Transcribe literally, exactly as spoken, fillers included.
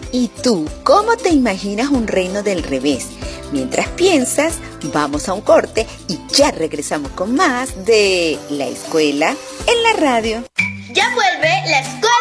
¿Y tú, cómo te imaginas un reino del revés? Mientras piensas, vamos a un corte y ya regresamos con más de La Escuela en la Radio. Ya vuelve La Escuela